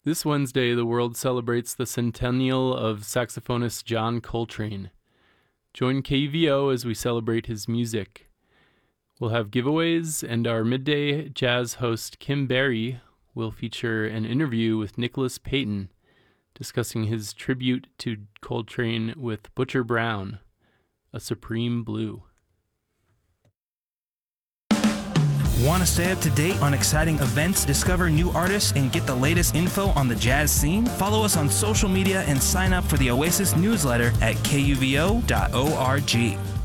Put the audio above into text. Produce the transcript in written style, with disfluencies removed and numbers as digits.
This Wednesday, the world celebrates the centennial of saxophonist John Coltrane. Join KUVO as we celebrate his music. We'll have giveaways, and our midday jazz host Kim Berry will feature an interview with Nicholas Payton, discussing his tribute to Coltrane with Butcher Brown, A Supreme Blue. Want to stay up to date on exciting events, discover new artists, and get the latest info on the jazz scene? Follow us on social media and sign up for the Oasis newsletter at kuvo.org.